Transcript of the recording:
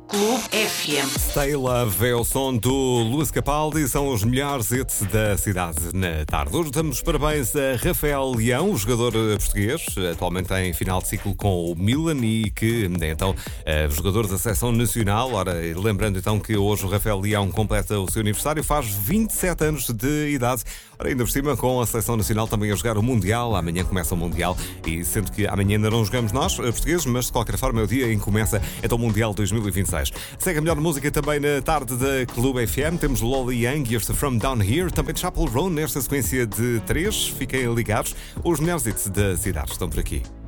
Clube FM. Stay Love é o som do Luís Capaldi, são os melhores hits da cidade na tarde. Hoje damos parabéns a Rafael Leão, o jogador português, atualmente em final de ciclo com o Milan e que então jogador da seleção nacional. Ora, lembrando então que hoje o Rafael Leão completa o seu aniversário, faz 27 anos de idade. Ora, ainda por cima com a seleção nacional também a jogar o Mundial. Amanhã começa o Mundial e sendo que amanhã ainda não jogamos nós, portugueses, mas de qualquer forma é o dia em que começa então o Mundial 2026. Segue a melhor música também na tarde da Clube FM. Temos Lolly Young e este From Down Here, também de Chapel Roan nesta sequência de 3. Fiquem ligados, os melhores hits da cidade estão por aqui.